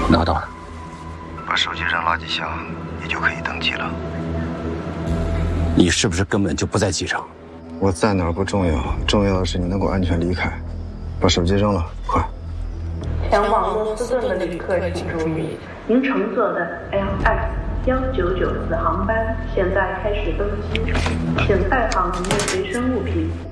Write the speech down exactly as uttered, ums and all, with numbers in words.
拿到了。 把手机扔垃圾箱，你就可以登机了。 你是不是根本就不在机上？ 我在哪儿不重要，重要的是你能够安全离开。把手机扔了，快！ 前往洛斯顿的旅客请注意，您乘坐的 L X 幺九九四航班现在开始登机，请带好您的随身物品。